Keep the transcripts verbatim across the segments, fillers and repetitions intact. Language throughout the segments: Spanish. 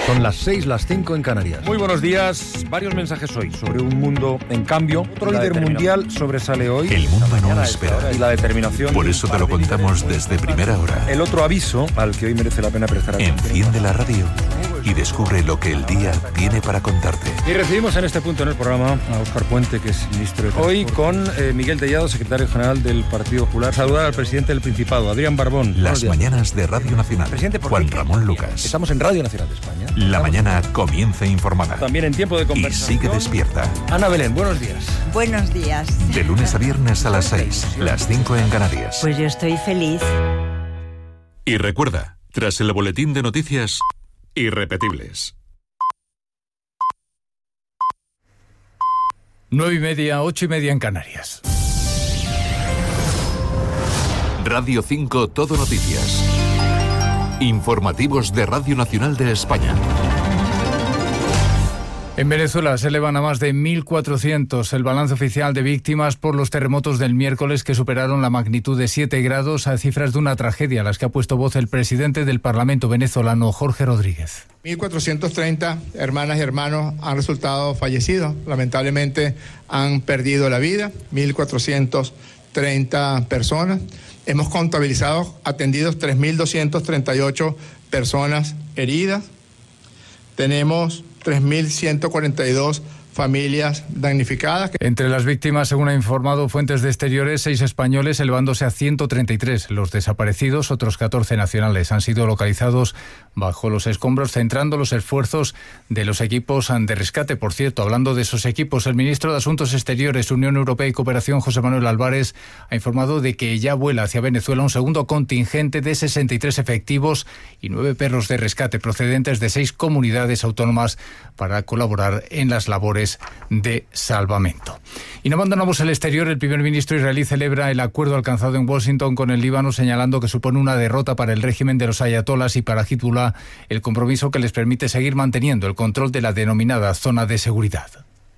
Son las seis, las cinco en Canarias. Muy buenos días. Varios mensajes hoy sobre un mundo en cambio. Otro líder mundial sobresale hoy. El mundo no espera. Y la determinación. Por eso te lo contamos desde primera hora. El otro aviso al que hoy merece la pena prestar atención. Enciende la radio y descubre lo que el día tiene para contarte. Y recibimos en este punto en el programa a Óscar Puente, que es ministro de Transporte. Hoy con eh, Miguel Tellado, secretario general del Partido Popular. Saludar al presidente del Principado, Adrián Barbón. Las mañanas de Radio Nacional. Presidente, ¿por Juan qué? Ramón Lucas. Estamos en Radio Nacional de España. La Estamos... mañana comienza informada. También en tiempo de conversación. Y sigue despierta. Ana Belén, buenos días. Buenos días. De lunes a viernes a las seis, las cinco en Canarias. Pues yo estoy feliz. Y recuerda, tras el boletín de noticias, irrepetibles. Nueve y media, ocho y media en Canarias. Radio cinco Todo Noticias. Informativos de Radio Nacional de España. En Venezuela se elevan a más de mil cuatrocientos el balance oficial de víctimas por los terremotos del miércoles, que superaron la magnitud de siete grados, a cifras de una tragedia a las que ha puesto voz el presidente del Parlamento venezolano, Jorge Rodríguez. mil cuatrocientos treinta hermanas y hermanos han resultado fallecidos. Lamentablemente han perdido la vida, mil cuatrocientas treinta personas. Hemos contabilizado atendidos tres mil doscientas treinta y ocho personas heridas. Tenemos tres mil ciento cuarenta y dos familias damnificadas. Entre las víctimas, según ha informado fuentes de exteriores, seis españoles, elevándose a ciento treinta y tres. Los desaparecidos, otros catorce nacionales, han sido localizados bajo los escombros, centrando los esfuerzos de los equipos de rescate. Por cierto, hablando de esos equipos, el ministro de Asuntos Exteriores, Unión Europea y Cooperación, José Manuel Álvarez, ha informado de que ya vuela hacia Venezuela un segundo contingente de sesenta y tres efectivos y nueve perros de rescate procedentes de seis comunidades autónomas para colaborar en las labores de salvamento. Y no abandonamos el exterior. El primer ministro israelí celebra el acuerdo alcanzado en Washington con el Líbano, señalando que supone una derrota para el régimen de los ayatolás y para Hezbollah el compromiso que les permite seguir manteniendo el control de la denominada zona de seguridad.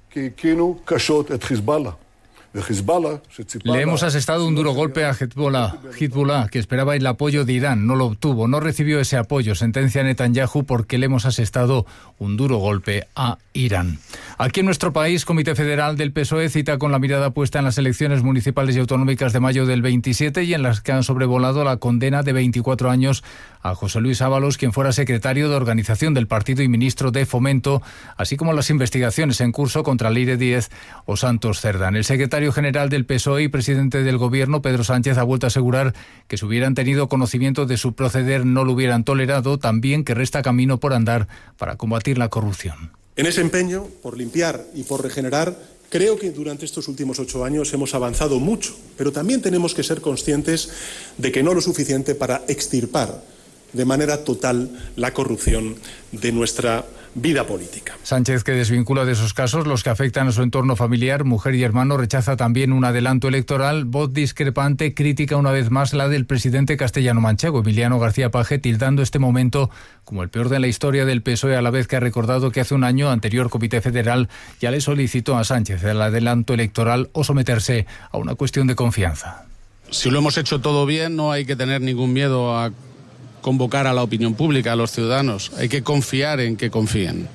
Le hemos asestado un duro golpe a Hezbollah, Hezbollah, que esperaba el apoyo de Irán, no lo obtuvo, no recibió ese apoyo, sentencia Netanyahu, porque le hemos asestado un duro golpe a Irán. Aquí en nuestro país, Comité Federal del P S O E cita con la mirada puesta en las elecciones municipales y autonómicas de mayo del veintisiete, y en las que han sobrevolado la condena de veinticuatro años a José Luis Ábalos, quien fuera secretario de organización del partido y ministro de Fomento, así como las investigaciones en curso contra Leire Díez o Santos Cerdán. El secretario general del P S O E y presidente del Gobierno, Pedro Sánchez, ha vuelto a asegurar que si hubieran tenido conocimiento de su proceder no lo hubieran tolerado, también que resta camino por andar para combatir la corrupción. En ese empeño por limpiar y por regenerar, creo que durante estos últimos ocho años hemos avanzado mucho, pero también tenemos que ser conscientes de que no lo suficiente para extirpar de manera total la corrupción de nuestra vida política. Sánchez, que desvincula de esos casos los que afectan a su entorno familiar, mujer y hermano, rechaza también un adelanto electoral. Voz discrepante crítica una vez más la del presidente castellano-manchego, Emiliano García Paje, tildando este momento como el peor de la historia del P S O E, a la vez que ha recordado que hace un año, anterior Comité Federal, ya le solicitó a Sánchez el adelanto electoral o someterse a una cuestión de confianza. Si lo hemos hecho todo bien, no hay que tener ningún miedo a convocar a la opinión pública, a los ciudadanos. Hay que confiar en que confíen.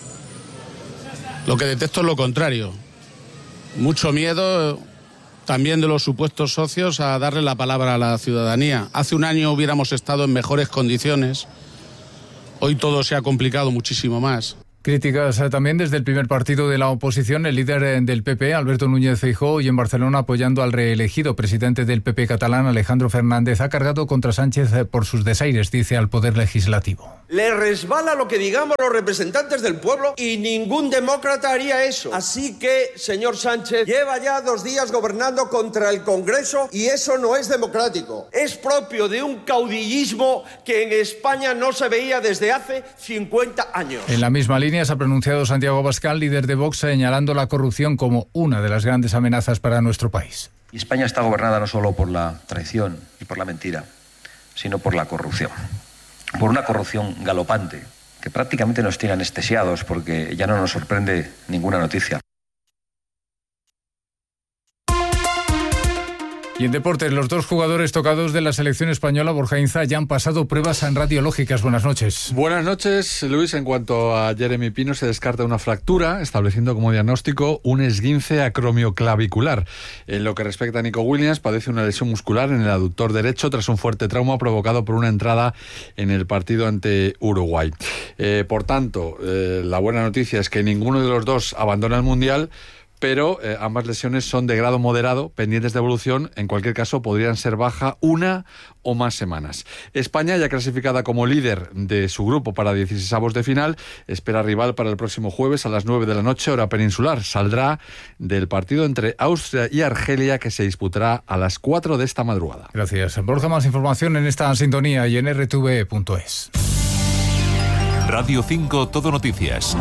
Lo que detecto es lo contrario. Mucho miedo también de los supuestos socios a darle la palabra a la ciudadanía. Hace un año hubiéramos estado en mejores condiciones. Hoy todo se ha complicado muchísimo más. Críticas también desde el primer partido de la oposición. El líder del P P, Alberto Núñez Feijóo, hoy en Barcelona apoyando al reelegido presidente del P P catalán, Alejandro Fernández, ha cargado contra Sánchez por sus desaires, dice, al Poder Legislativo. Le resbala lo que digamos los representantes del pueblo y ningún demócrata haría eso. Así que, señor Sánchez, lleva ya dos días gobernando contra el Congreso y eso no es democrático. Es propio de un caudillismo que en España no se veía desde hace cincuenta años. En la misma línea se ha pronunciado Santiago Abascal, líder de Vox, señalando la corrupción como una de las grandes amenazas para nuestro país. Y España está gobernada no solo por la traición y por la mentira, sino por la corrupción. Por una corrupción galopante, que prácticamente nos tiene anestesiados porque ya no nos sorprende ninguna noticia. Y en deportes, los dos jugadores tocados de la selección española, Borja Inza, ya han pasado pruebas radiológicas. Buenas noches. Buenas noches, Luis. En cuanto a Jeremy Pino, se descarta una fractura, estableciendo como diagnóstico un esguince acromioclavicular. En lo que respecta a Nico Williams, padece una lesión muscular en el aductor derecho tras un fuerte trauma provocado por una entrada en el partido ante Uruguay. Eh, por tanto, eh, la buena noticia es que ninguno de los dos abandona el Mundial, pero eh, ambas lesiones son de grado moderado, pendientes de evolución. En cualquier caso, podrían ser baja una o más semanas. España, ya clasificada como líder de su grupo para dieciseisavos de final, espera rival para el próximo jueves a las nueve de la noche, hora peninsular. Saldrá del partido entre Austria y Argelia, que se disputará a las cuatro de esta madrugada. Gracias. Borja, más información en esta sintonía y en erre te ve punto es. Radio cinco Todo Noticias.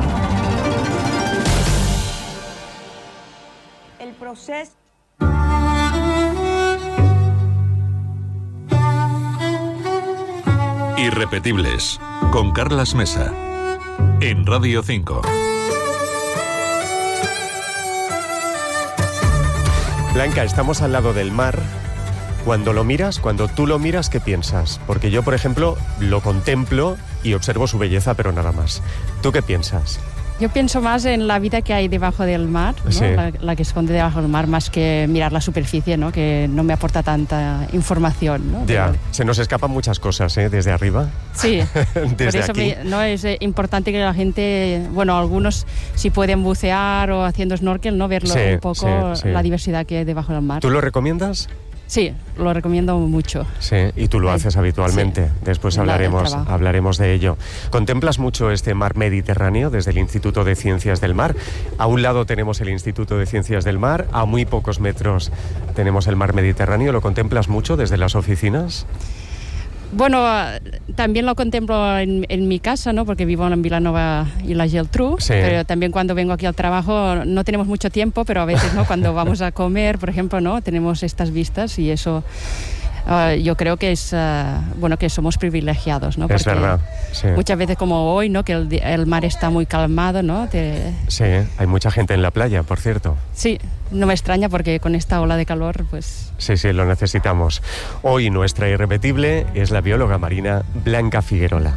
Proceso. Irrepetibles, con Carlas Mesa, en Radio cinco. Blanca, estamos al lado del mar. Cuando lo miras, cuando tú lo miras, ¿qué piensas? Porque yo, por ejemplo, lo contemplo y observo su belleza, pero nada más. ¿Tú qué piensas? Yo pienso más en la vida que hay debajo del mar, ¿no? Sí. la, la que esconde debajo del mar, más que mirar la superficie, ¿no? Que no me aporta tanta información, ¿no? Ya, Pero, se nos escapan muchas cosas, ¿eh? Desde arriba. Sí, Desde por eso aquí. me, no es eh, importante que la gente, bueno, algunos si pueden bucear o haciendo snorkel, ¿no? Verlo Sí, un poco, sí, sí. la diversidad que hay debajo del mar. ¿Tú lo recomiendas? Sí, lo recomiendo mucho. Sí, y tú lo haces habitualmente. Sí. Después En la- hablaremos, el trabajo. hablaremos de ello. ¿Contemplas mucho este mar Mediterráneo desde el Instituto de Ciencias del Mar? A un lado tenemos el Instituto de Ciencias del Mar, a muy pocos metros tenemos el mar Mediterráneo. ¿Lo contemplas mucho desde las oficinas? Bueno, también lo contemplo en, en mi casa, ¿no? Porque vivo en Vilanova y la Geltrú, Sí. pero también cuando vengo aquí al trabajo no tenemos mucho tiempo, pero a veces, ¿no? Cuando vamos a comer, por ejemplo, ¿no? Tenemos estas vistas y eso uh, yo creo que es uh, bueno, que somos privilegiados, ¿no? Es Porque verdad, sí. muchas veces como hoy, ¿no? Que el, di- el mar está muy calmado, ¿no? Te- Sí, hay mucha gente en la playa, por cierto. sí, no me extraña porque con esta ola de calor, pues Sí, sí, lo necesitamos. Hoy nuestra irrepetible es la bióloga marina Blanca Figuerola.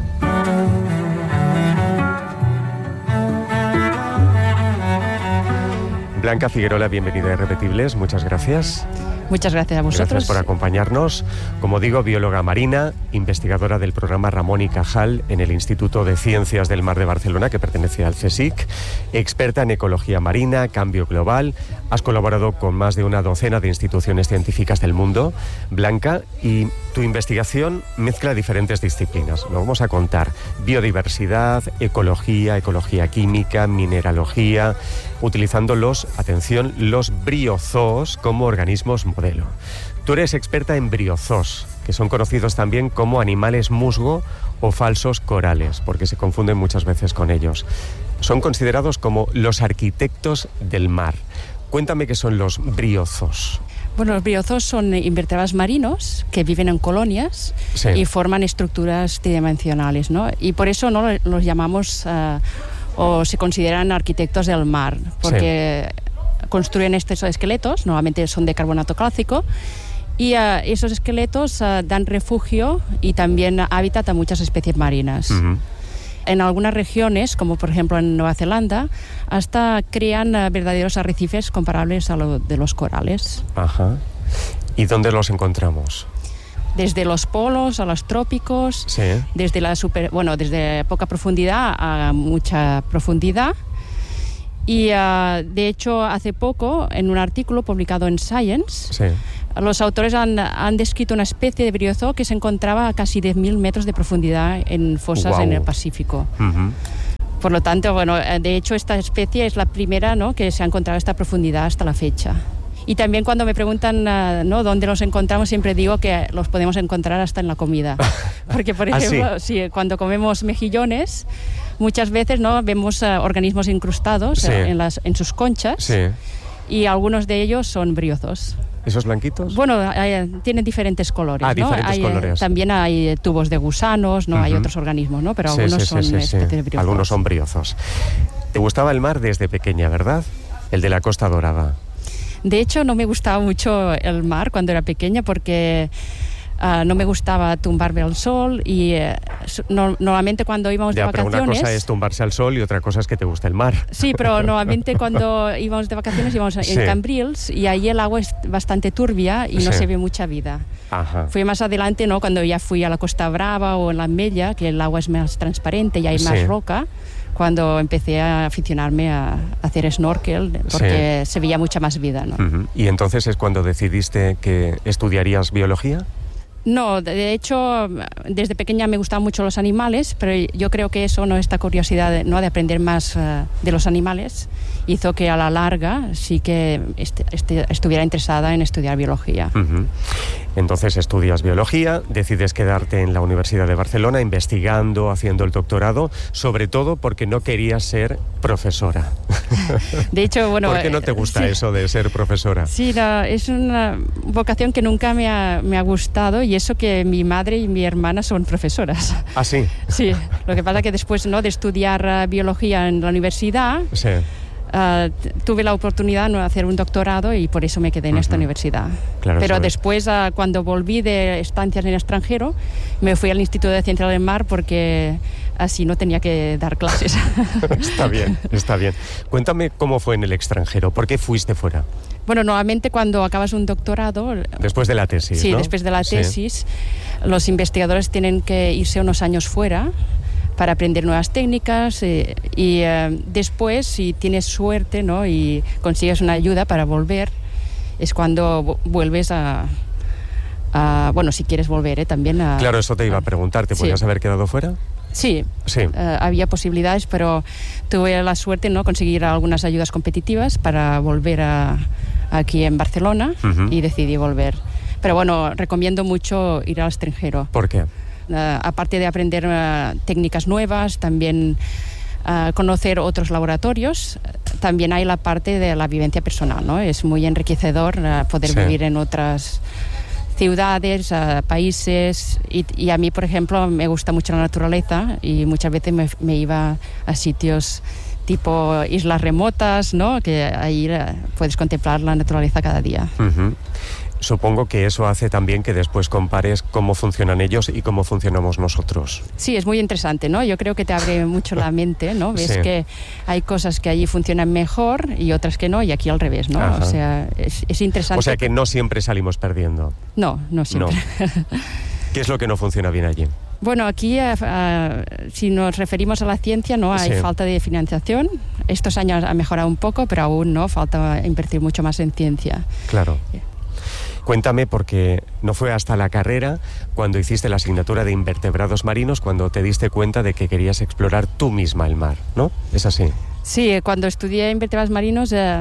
Blanca Figuerola, bienvenida a Irrepetibles, muchas gracias. muchas gracias a vosotros. Gracias por acompañarnos. Como digo, bióloga marina, investigadora del programa Ramón y Cajal en el Instituto de Ciencias del Mar de Barcelona, que pertenece al CSIC, experta en ecología marina, cambio global. Has colaborado con más de una docena de instituciones científicas del mundo, Blanca, y tu investigación mezcla diferentes disciplinas. Lo vamos a contar: biodiversidad, ecología, ecología química, mineralogía, utilizando los, atención, los briozoos como organismos modelo. Tú eres experta en briozoos, que son conocidos también como animales musgo o falsos corales, porque se confunden muchas veces con ellos. Son considerados como los arquitectos del mar. Cuéntame qué son los briozoos. Bueno, los briozoos son invertebrados marinos que viven en colonias Sí. y forman estructuras tridimensionales, ¿no? Y por eso no los llamamos uh, o se consideran arquitectos del mar, porque sí. construyen estos esqueletos, normalmente son de carbonato cálcico, y uh, esos esqueletos uh, dan refugio y también hábitat a muchas especies marinas. Uh-huh. En algunas regiones, como por ejemplo en Nueva Zelanda, hasta crean uh, verdaderos arrecifes comparables a lo de los corales. Ajá. ¿Y dónde los encontramos? Desde los polos a los trópicos, Sí. desde la super, bueno, desde poca profundidad a mucha profundidad. Y uh, de hecho, hace poco, en un artículo publicado en Science, Sí. los autores han, han descrito una especie de briozoo que se encontraba a casi diez mil metros de profundidad en fosas Guau. en el Pacífico. Uh-huh. Por lo tanto, bueno, de hecho esta especie es la primera, ¿no?, que se ha encontrado a esta profundidad hasta la fecha. Y también cuando me preguntan uh, ¿no?, dónde los encontramos, siempre digo que los podemos encontrar hasta en la comida. Porque, por ¿Ah, sí? ejemplo, sí, cuando comemos mejillones, muchas veces, ¿no?, vemos uh, organismos incrustados Sí. uh, en, las, en sus conchas, Sí. y algunos de ellos son briozoos. ¿Esos blanquitos? Bueno, hay, tienen diferentes colores, Ah, ¿no? diferentes Hay, eh, colores. También hay tubos de gusanos, ¿no? Uh-huh. Hay otros organismos, ¿no? Pero Sí, algunos sí, son sí, sí, sí. especies de briozoos. Algunos son briozos. ¿Te gustaba el mar desde pequeña, verdad? El de la Costa Dorada. De hecho, no me gustaba mucho el mar cuando era pequeña porque uh, no me gustaba tumbarme al sol y uh, no, normalmente cuando íbamos ya, de vacaciones... Pero una cosa es tumbarse al sol y otra cosa es que te gusta el mar. Sí, pero normalmente cuando íbamos de vacaciones íbamos en sí. Cambrils y ahí el agua es bastante turbia y no sí. se ve mucha vida. Ajá. Fui más adelante, ¿no? Cuando ya fui a la Costa Brava o en la Mella, que el agua es más transparente y hay sí. más roca, cuando empecé a aficionarme a hacer snorkel, porque sí. se veía mucha más vida, ¿no? Uh-huh. ¿Y entonces es cuando decidiste que estudiarías biología? No, de hecho, desde pequeña me gustaban mucho los animales, pero yo creo que eso, ¿no? Esta curiosidad de, ¿no? de aprender más uh, de los animales hizo que a la larga sí que est- est- estuviera interesada en estudiar biología. Uh-huh. Entonces estudias biología, decides quedarte en la Universidad de Barcelona investigando, haciendo el doctorado, sobre todo porque no querías ser profesora. De hecho, bueno... ¿Por qué no te gusta sí. eso de ser profesora? Sí, no, es una vocación que nunca me ha, me ha gustado y eso que mi madre y mi hermana son profesoras. ¿Ah, sí? Sí, lo que pasa que después, ¿no? de estudiar uh, biología en la universidad... Sí. Uh, tuve la oportunidad de hacer un doctorado y por eso me quedé en uh-huh. esta universidad. Claro, pero sabes. después, uh, cuando volví de estancias en el extranjero, me fui al Instituto de Ciencias del Mar porque así no tenía que dar clases. Está bien, está bien. Cuéntame cómo fue en el extranjero, ¿por qué fuiste fuera? Bueno, normalmente cuando acabas un doctorado... Después de la tesis, Sí, ¿no? después de la tesis, sí. Los investigadores tienen que irse unos años fuera para aprender nuevas técnicas eh, y eh, después, si tienes suerte, ¿no? y consigues una ayuda para volver, es cuando vuelves a... a bueno, si quieres volver, ¿eh? también a... Claro, eso te iba a preguntar, ¿te sí. podías haber quedado fuera? Sí, sí. Uh, había posibilidades, pero tuve la suerte, ¿no? conseguir algunas ayudas competitivas para volver a, aquí en Barcelona uh-huh. y decidí volver. Pero bueno, recomiendo mucho ir al extranjero. ¿Por qué? Uh, aparte de aprender uh, técnicas nuevas, también uh, conocer otros laboratorios, también hay la parte de la vivencia personal, ¿no? Es muy enriquecedor uh, poder sí. vivir en otras ciudades, uh, países y, y a mí, por ejemplo, me gusta mucho la naturaleza y muchas veces me, me iba a sitios tipo islas remotas, ¿no? Que ahí uh, puedes contemplar la naturaleza cada día. Uh-huh. Supongo que eso hace también que después compares cómo funcionan ellos y cómo funcionamos nosotros. Sí, es muy interesante, ¿no? Yo creo que te abre mucho la mente, ¿no? Ves sí. que hay cosas que allí funcionan mejor y otras que no, y aquí al revés, ¿no? Ajá. O sea, es, es interesante. O sea que no siempre salimos perdiendo. No, no siempre. No. ¿Qué es lo que no funciona bien allí? Bueno, aquí, uh, uh, si nos referimos a la ciencia, no hay sí. falta de financiación. Estos años ha mejorado un poco, pero aún no, falta invertir mucho más en ciencia. Claro. Cuéntame, porque no fue hasta la carrera, cuando hiciste la asignatura de invertebrados marinos, cuando te diste cuenta de que querías explorar tú misma el mar, ¿no? ¿Es así? Sí, cuando estudié invertebrados marinos eh,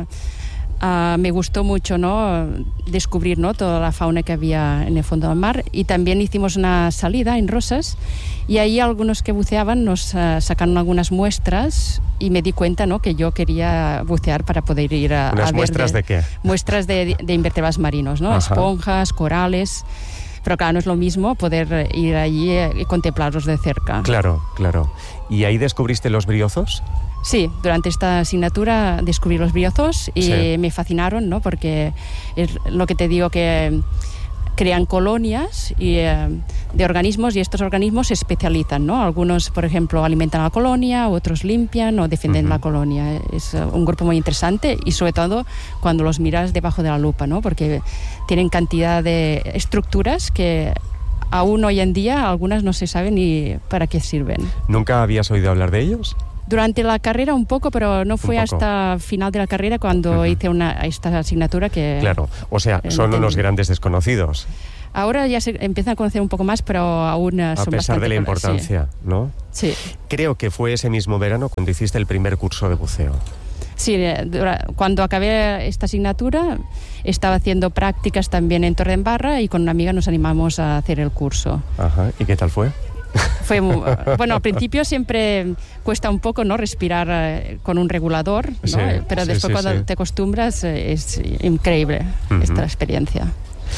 uh, me gustó mucho, ¿no? descubrir, ¿no? toda la fauna que había en el fondo del mar, y también hicimos una salida en Rosas y ahí algunos que buceaban nos uh, sacaron algunas muestras y me di cuenta, ¿no? que yo quería bucear para poder ir a, ¿Unas a ver muestras de, de qué? Muestras de, de invertebrados marinos, ¿no? Esponjas, corales. Pero claro, no es lo mismo poder ir allí y contemplarlos de cerca. Claro, claro. ¿Y ahí descubriste los briozos? Sí, durante esta asignatura descubrí los briozos y sí. me fascinaron, ¿no? Porque es lo que te digo, que crean colonias y, eh, de organismos, y estos organismos se especializan, ¿no? Algunos, por ejemplo, alimentan a la colonia, otros limpian o defienden uh-huh. la colonia. Es uh, un grupo muy interesante, y sobre todo cuando los miras debajo de la lupa, ¿no? Porque tienen cantidad de estructuras que aún hoy en día algunas no se saben ni para qué sirven. ¿Nunca habías oído hablar de ellos? Durante la carrera un poco, pero no fue hasta final de la carrera cuando uh-huh. hice una, esta asignatura que... Claro, o sea, son unos grandes desconocidos. Ahora ya se empiezan a conocer un poco más, pero aún son bastante... A pesar de la importancia, sí. ¿no? Sí. Creo que fue ese mismo verano cuando hiciste el primer curso de buceo. Sí, cuando acabé esta asignatura estaba haciendo prácticas también en Torredembarra y con una amiga nos animamos a hacer el curso. Ajá, ¿y qué tal fue? Fue muy, bueno, al principio siempre cuesta un poco, ¿no? respirar eh, con un regulador, ¿no? Sí, pero sí, después sí, cuando sí. te acostumbras eh, es increíble uh-huh. esta experiencia.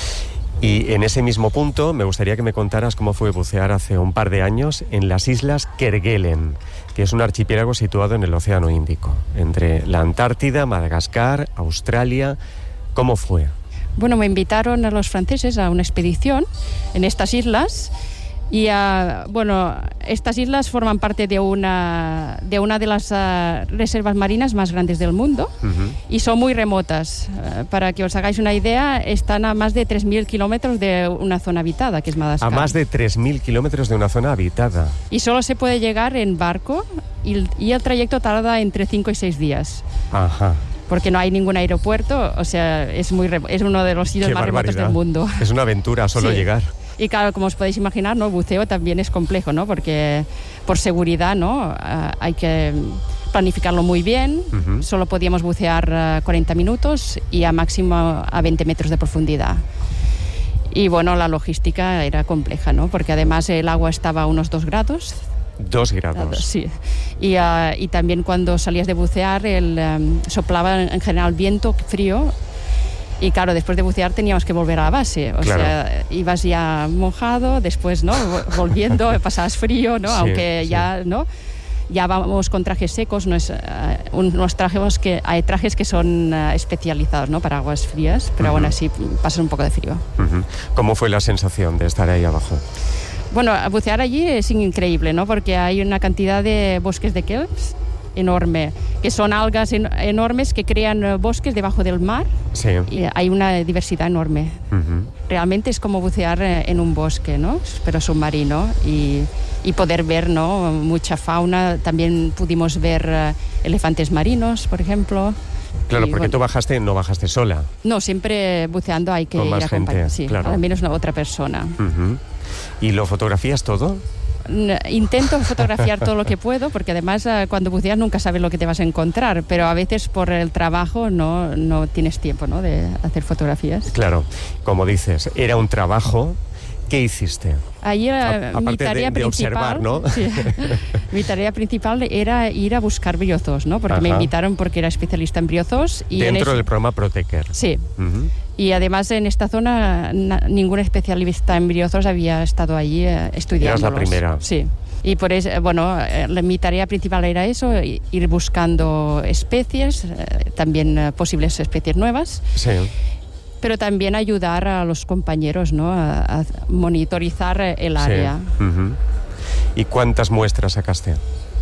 Y en ese mismo punto me gustaría que me contaras cómo fue bucear hace un par de años en las islas Kerguelen, que es un archipiélago situado en el Océano Índico, entre la Antártida, Madagascar, Australia. ¿Cómo fue? Bueno, me invitaron a los franceses a una expedición en estas islas y, uh, bueno, estas islas forman parte de una de, una de las uh, reservas marinas más grandes del mundo uh-huh. y son muy remotas. Uh, para que os hagáis una idea, están a más de tres mil kilómetros de una zona habitada, que es Madagascar. A más de tres mil kilómetros de una zona habitada. Y solo se puede llegar en barco y, y el trayecto tarda entre cinco y seis días. Ajá. Porque no hay ningún aeropuerto, o sea, es muy es uno de los sitios más remotos del mundo. Es una aventura solo sí. llegar. Y claro, como os podéis imaginar, ¿no? El buceo también es complejo, ¿no? Porque por seguridad, ¿no? Uh, hay que planificarlo muy bien. Uh-huh. Solo podíamos bucear uh, cuarenta minutos y a máximo a veinte metros de profundidad. Y bueno, la logística era compleja, ¿no? Porque además el agua estaba a unos dos grados. Dos grados. Sí. Y, uh, y también cuando salías de bucear, el, um, soplaba en general viento frío. Y claro, después de bucear teníamos que volver a la base. O claro. sea, ibas ya mojado, después, ¿no? Volviendo, pasabas frío, ¿no? Sí, Aunque sí. ya, ¿no? Ya vamos con trajes secos, no es, uh, unos trajes que, hay trajes que son uh, especializados, ¿no? Para aguas frías, pero uh-huh. aún así pasas un poco de frío. Uh-huh. ¿Cómo fue la sensación de estar ahí abajo? Bueno, bucear allí es increíble, ¿no? Porque hay una cantidad de bosques de kelps enorme, que son algas en, enormes que crean bosques debajo del mar. Sí. Y hay una diversidad enorme. Uh-huh. Realmente es como bucear en un bosque, ¿no? Pero submarino y, y poder ver, ¿no? Mucha fauna. También pudimos ver uh, elefantes marinos, por ejemplo. Claro, y, porque bueno, tú bajaste, no bajaste sola. No, siempre buceando hay que Con ir más acompañado. gente, Sí, claro. al menos una otra persona. Uh-huh. ¿Y lo fotografías todo? Intento fotografiar todo lo que puedo, porque además cuando buceas nunca sabes lo que te vas a encontrar, pero a veces por el trabajo no, no tienes tiempo, ¿no? de hacer fotografías. Claro, como dices, era un trabajo. ¿Qué hiciste? Ayer a, mi tarea de, de principal, observar, ¿no? Sí, mi tarea principal era ir a buscar briozoos, ¿no? Porque Ajá. me invitaron porque era especialista en briozoos. Y Dentro en es... del programa Proteker. Sí. Uh-huh. Y además en esta zona na, ningún especialista en briozoos había estado allí eh, estudiándolos. Eras la primera. Sí. Y por eso, bueno, eh, mi tarea principal era eso, ir buscando especies, eh, también eh, posibles especies nuevas. Sí. Pero también ayudar a los compañeros, ¿no? a, a monitorizar el área. Sí. Uh-huh. ¿Y cuántas muestras sacaste?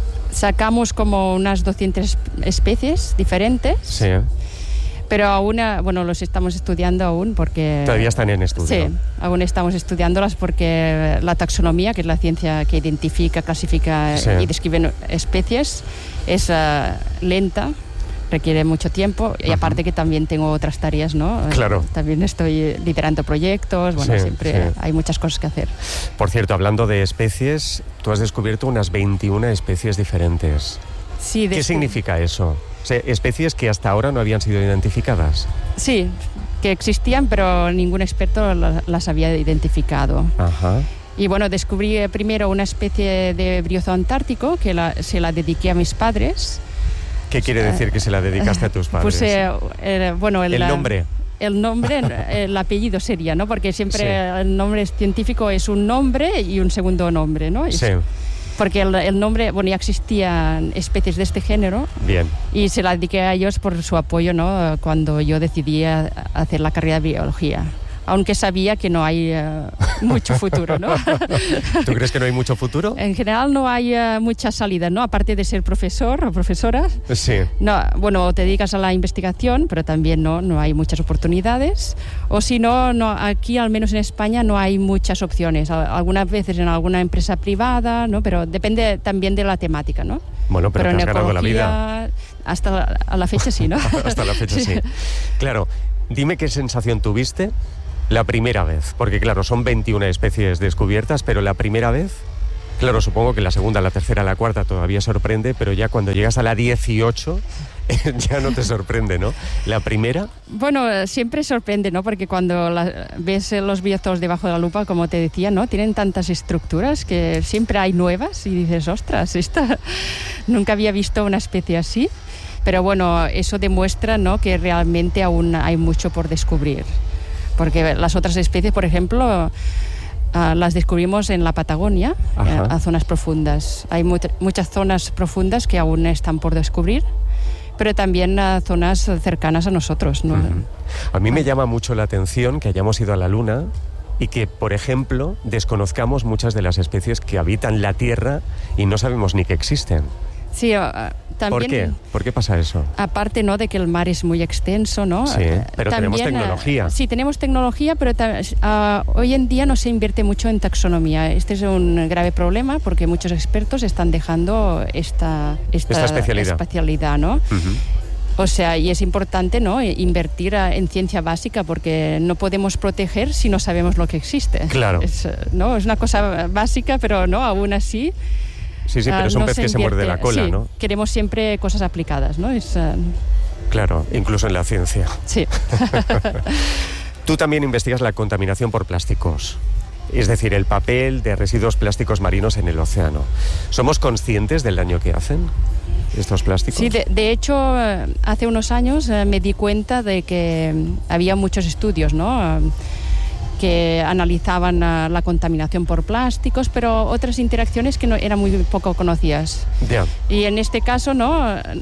Sacamos como unas doscientas especies diferentes. Sí. Pero aún, bueno, los estamos estudiando aún porque... Todavía están en estudio. Sí, aún estamos estudiándolas porque la taxonomía, que es la ciencia que identifica, clasifica sí. y describe especies, es uh, lenta. Requiere mucho tiempo y aparte uh-huh. que también tengo otras tareas, ¿no? Claro. También estoy liderando proyectos, bueno, sí, siempre sí. hay muchas cosas que hacer. Por cierto, hablando de especies, tú has descubierto unas veintiuna especies diferentes. Sí. ¿Qué significa eso? O sea, especies que hasta ahora no habían sido identificadas. Sí, que existían, pero ningún experto las había identificado. Ajá. Y bueno, descubrí primero una especie de briozoo antártico que la, se la dediqué a mis padres. ¿Qué quiere decir que se la dedicaste a tus padres? Pues, eh, eh, bueno, el, el nombre. El nombre, el apellido sería, ¿no? Porque siempre sí. el nombre científico es un nombre y un segundo nombre, ¿no? Sí. Porque el, el nombre, bueno, ya existían especies de este género. Bien. Y se la dediqué a ellos por su apoyo, ¿no? Cuando yo decidí hacer la carrera de biología. Aunque sabía que no hay uh, mucho futuro, ¿no? ¿Tú crees que no hay mucho futuro? En general no hay uh, mucha salida, ¿no? Aparte de ser profesor o profesora. Sí. No, bueno, te dedicas a la investigación, pero también no, no hay muchas oportunidades. O si no, no, aquí, al menos en España, no hay muchas opciones. Algunas veces en alguna empresa privada, ¿no? Pero depende también de la temática, ¿no? Bueno, pero, pero te has ganado la vida. Hasta la, a la fecha sí, ¿no? Hasta la fecha sí. sí. Claro, dime qué sensación tuviste la primera vez, porque claro, son veintiuna especies descubiertas, pero la primera vez, claro, supongo que la segunda, la tercera, la cuarta todavía sorprende, pero ya cuando llegas a la dieciocho ya no te sorprende, ¿no? La primera... Bueno, siempre sorprende, ¿no? Porque cuando la, ves los briozoos debajo de la lupa, como te decía, ¿no? Tienen tantas estructuras que siempre hay nuevas y dices, ostras, esta... nunca había visto una especie así. Pero bueno, eso demuestra, ¿no? Que realmente aún hay mucho por descubrir. Porque las otras especies, por ejemplo, uh, las descubrimos en la Patagonia, uh, a zonas profundas. Hay mu- muchas zonas profundas que aún están por descubrir, pero también a zonas cercanas a nosotros, ¿no? Uh-huh. A mí me llama mucho la atención que hayamos ido a la Luna y que, por ejemplo, desconozcamos muchas de las especies que habitan la Tierra y no sabemos ni que existen. Sí, uh, también... ¿Por qué? ¿Por qué pasa eso? Aparte, ¿no?, de que el mar es muy extenso, ¿no? Sí, pero también, tenemos tecnología. Uh, sí, tenemos tecnología, pero uh, hoy en día no se invierte mucho en taxonomía. Este es un grave problema porque muchos expertos están dejando esta, esta, esta especialidad. especialidad, ¿no? Uh-huh. O sea, y es importante, ¿no?, invertir en ciencia básica porque no podemos proteger si no sabemos lo que existe. Claro. Es, ¿no? Es una cosa básica, pero no, aún así... Sí, sí, pero uh, es un no pez se que se muerde la cola, sí, ¿no? Queremos siempre cosas aplicadas, ¿no? Es, uh... Claro, incluso en la ciencia. Sí. Tú también investigas la contaminación por plásticos, es decir, el papel de residuos plásticos marinos en el océano. ¿Somos conscientes del daño que hacen estos plásticos? Sí, de, de hecho, hace unos años uh, me di cuenta de que había muchos estudios, ¿no?, Uh, que analizaban uh, la contaminación por plásticos, pero otras interacciones que no, eran muy poco conocidas. Yeah. Y en este caso, ¿no?,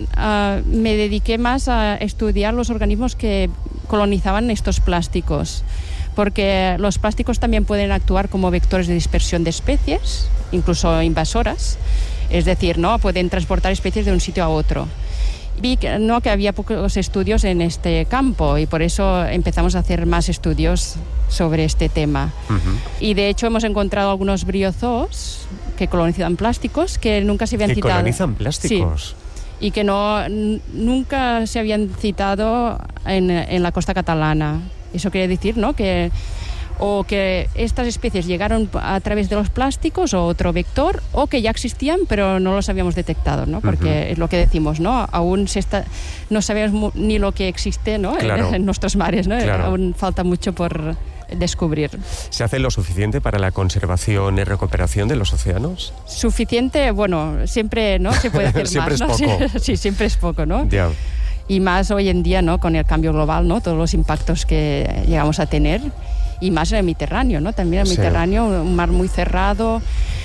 uh, me dediqué más a estudiar los organismos que colonizaban estos plásticos, porque los plásticos también pueden actuar como vectores de dispersión de especies, incluso invasoras, es decir, ¿no?, pueden transportar especies de un sitio a otro. Vi que, no, que había pocos estudios en este campo y por eso empezamos a hacer más estudios sobre este tema. Uh-huh. Y de hecho hemos encontrado algunos briozoos que colonizan plásticos que nunca se habían ¿Que citado. ¿Que colonizan plásticos? Sí. Y que no, n- nunca se habían citado en, en la costa catalana. Eso quiere decir, ¿no?, que o que estas especies llegaron a través de los plásticos o otro vector, o que ya existían pero no los habíamos detectado, ¿no? Porque uh-huh. es lo que decimos, ¿no? Aún se está, no sabemos ni lo que existe, ¿no?, claro. en, en nuestros mares, ¿no? Claro. Aún falta mucho por descubrir. ¿Se hace lo suficiente para la conservación y recuperación de los océanos? Suficiente, bueno, siempre, ¿no?, se puede hacer siempre más, es ¿no? poco. Sí, sí, siempre es poco, ¿no? Ya. Y más hoy en día, ¿no?, con el cambio global, ¿no?, todos los impactos que llegamos a tener. Y más en el Mediterráneo, ¿no? También el Mediterráneo, sí. Un mar muy cerrado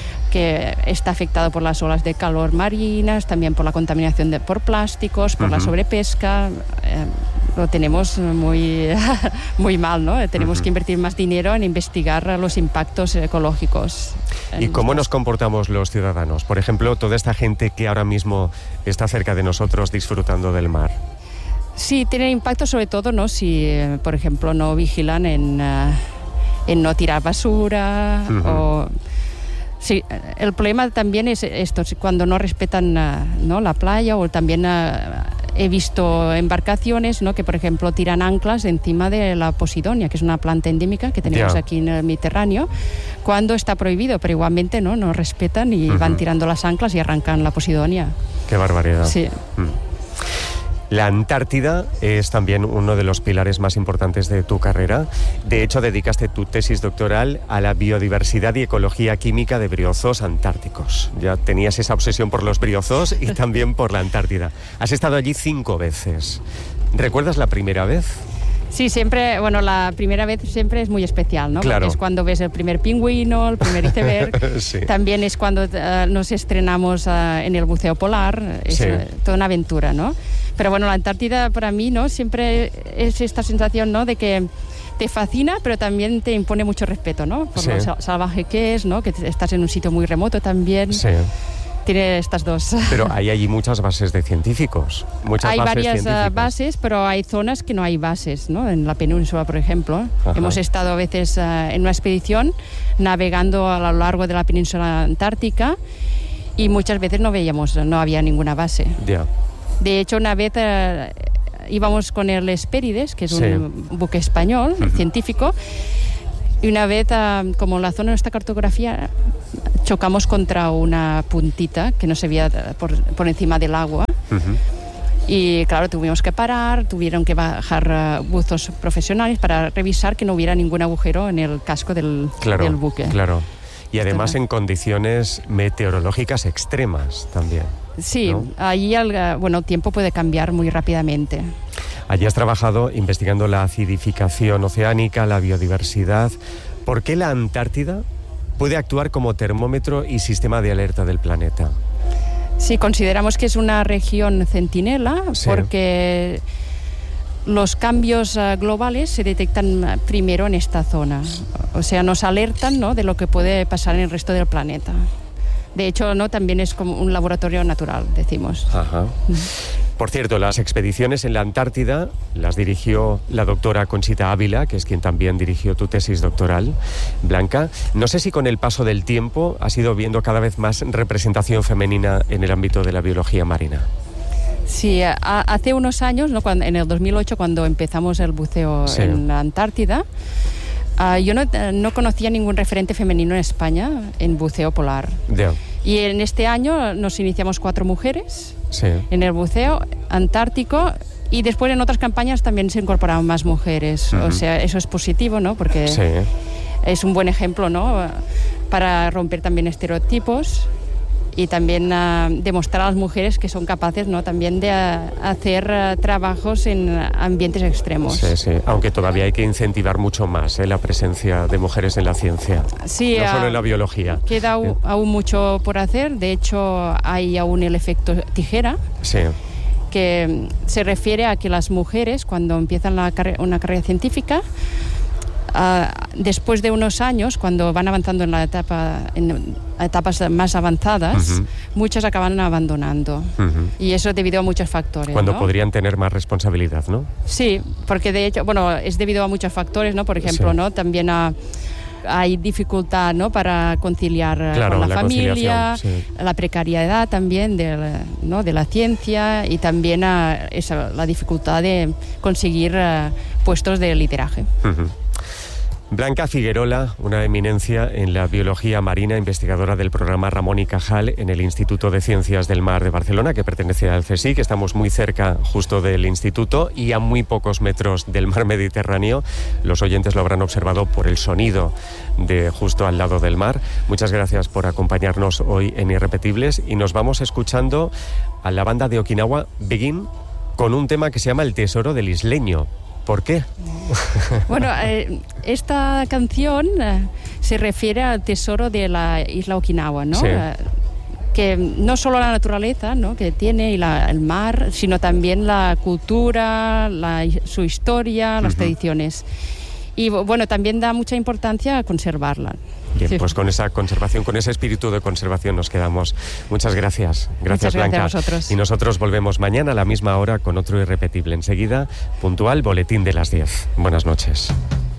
que está afectado por las olas de calor marinas, también por la contaminación de, por plásticos, por uh-huh. la sobrepesca. Eh, lo tenemos muy, muy mal, ¿no? Tenemos uh-huh. que invertir más dinero en investigar los impactos ecológicos. ¿Y cómo nos comportamos los ciudadanos? Por ejemplo, toda esta gente que ahora mismo está cerca de nosotros disfrutando del mar. Sí, tiene impacto sobre todo, ¿no?, si, por ejemplo, no vigilan en, uh, en no tirar basura. Uh-huh. O, sí, el problema también es esto, cuando no respetan uh, ¿no?, la playa, o también uh, he visto embarcaciones, ¿no?, que, por ejemplo, tiran anclas encima de la posidonia, que es una planta endémica que tenemos yeah. aquí en el Mediterráneo, cuando está prohibido, pero igualmente no, no respetan y uh-huh. van tirando las anclas y arrancan la posidonia. Qué barbaridad. Sí. Mm. La Antártida es también uno de los pilares más importantes de tu carrera. De hecho, dedicaste tu tesis doctoral a la biodiversidad y ecología química de briozoos antárticos. Ya tenías esa obsesión por los briozoos y también por la Antártida. Has estado allí cinco veces. ¿Recuerdas la primera vez? Sí, siempre, bueno, la primera vez siempre es muy especial, ¿no? Claro. Porque es cuando ves el primer pingüino, el primer iceberg. Sí. También es cuando uh, nos estrenamos uh, en el buceo polar. Es sí. uh, toda una aventura, ¿no? Pero bueno, la Antártida para mí, ¿no?, siempre es esta sensación, ¿no?, de que te fascina, pero también te impone mucho respeto, ¿no? Por sí. lo salvaje que es, ¿no? Que estás en un sitio muy remoto también. Sí. Tiene estas dos. Pero hay allí muchas bases de científicos. Muchas hay bases varias científicas. bases, pero hay zonas que no hay bases, ¿no? En la península, por ejemplo. Ajá. Hemos estado a veces uh, en una expedición navegando a lo largo de la península antártica y muchas veces no veíamos, no había ninguna base. Ya. Yeah. De hecho, una vez uh, íbamos con el Hespérides, que es sí. un buque español, uh-huh. científico, y una vez, uh, como en la zona de nuestra cartografía, chocamos contra una puntita que no se veía por, por encima del agua. Uh-huh. Y claro, tuvimos que parar, tuvieron que bajar uh, buzos profesionales para revisar que no hubiera ningún agujero en el casco del, claro, del buque. Claro. Y además en condiciones meteorológicas extremas también. Sí, ¿no? Allí el, bueno, el tiempo puede cambiar muy rápidamente. Allí has trabajado investigando la acidificación oceánica, la biodiversidad. ¿Por qué la Antártida puede actuar como termómetro y sistema de alerta del planeta? Sí, consideramos que es una región centinela Sí. porque los cambios uh, globales se detectan primero en esta zona. O sea, nos alertan, ¿no?, de lo que puede pasar en el resto del planeta. De hecho, ¿no?, también es como un laboratorio natural, decimos. Ajá. Por cierto, las expediciones en la Antártida las dirigió la doctora Conchita Ávila, que es quien también dirigió tu tesis doctoral, Blanca. No sé si con el paso del tiempo has ido viendo cada vez más representación femenina en el ámbito de la biología marina. Sí, a, hace unos años, ¿no?, cuando, en el dos mil ocho, cuando empezamos el buceo Sí. en la Antártida, uh, yo no, no conocía ningún referente femenino en España en buceo polar. Ya. Y en este año nos iniciamos cuatro mujeres Sí. en el buceo antártico y después en otras campañas también se incorporaron más mujeres. Ujú. O sea, eso es positivo, ¿no? Porque Sí. es un buen ejemplo, ¿no?, para romper también estereotipos y también uh, demostrar a las mujeres que son capaces, ¿no?, también de uh, hacer uh, trabajos en ambientes extremos. Sí, sí. Aunque todavía hay que incentivar mucho más ¿eh? la presencia de mujeres en la ciencia. Sí, no solo uh, en la biología. Queda aún, aún mucho por hacer. De hecho, hay aún el efecto tijera, Sí. que se refiere a que las mujeres, cuando empiezan la carre- una carrera científica, uh, después de unos años, cuando van avanzando en la etapa, en etapas más avanzadas, Ujú. muchas acaban abandonando. Ujú. Y eso debido a muchos factores. Cuando ¿no? podrían tener más responsabilidad, ¿no? Sí, porque de hecho, bueno, es debido a muchos factores, ¿no? Por ejemplo, Sí. ¿no? También a, hay dificultad, ¿no?, para conciliar eh, Claro, con la, la familia, conciliación, sí. la precariedad también de, la- ¿no?, de la ciencia y también a esa, la dificultad de conseguir eh, puestos de lideraje. Ujú. Blanca Figuerola, una eminencia en la biología marina, investigadora del programa Ramón y Cajal en el Instituto de Ciencias del Mar de Barcelona, que pertenece al CSIC. Estamos muy cerca justo del instituto y a muy pocos metros del mar Mediterráneo. Los oyentes lo habrán observado por el sonido de justo al lado del mar. Muchas gracias por acompañarnos hoy en Irrepetibles y nos vamos escuchando a la banda de Okinawa, Begin, con un tema que se llama El Tesoro del Isleño. ¿Por qué? Bueno, eh, esta canción eh, se refiere al tesoro de la isla Okinawa, ¿no? Sí. Eh, que no solo la naturaleza, ¿no?, que tiene y la, el mar, sino también la cultura, la, su historia, las Ujú. tradiciones. Y bueno, también da mucha importancia a conservarla. Bien, Sí. pues con esa conservación, con ese espíritu de conservación nos quedamos. Muchas gracias. Gracias, Muchas gracias Blanca. a vosotros. Y nosotros volvemos mañana a la misma hora con otro Irrepetible. Enseguida, puntual, boletín de las diez. Buenas noches.